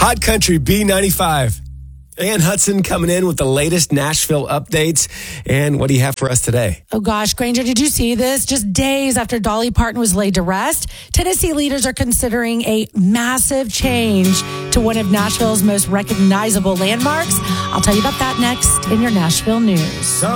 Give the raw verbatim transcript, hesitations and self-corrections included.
Hot Country B ninety-five. Ann Hudson coming in with the latest Nashville updates. And what do you have for us today? Oh gosh, Granger, did you see this? Just days after Dolly Parton was laid to rest, Tennessee leaders are considering a massive change to one of Nashville's most recognizable landmarks. I'll tell you about that next in your Nashville news.